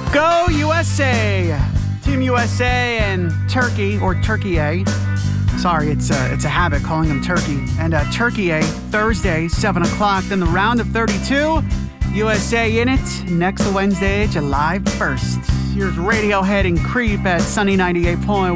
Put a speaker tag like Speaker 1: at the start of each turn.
Speaker 1: Go USA! Team USA and Turkey, or Turkey A. Sorry, it's a habit calling them Turkey. And Turkey A, Thursday, 7 o'clock. Then the round of 32, USA in it, next Wednesday, July 1st. Here's Radiohead and Creep at Sunny 98.1.